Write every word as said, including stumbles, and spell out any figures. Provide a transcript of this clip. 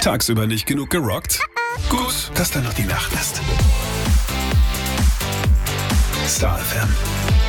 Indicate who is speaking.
Speaker 1: Tagsüber nicht genug gerockt? Gut, dass da noch die Nacht ist. Star F M.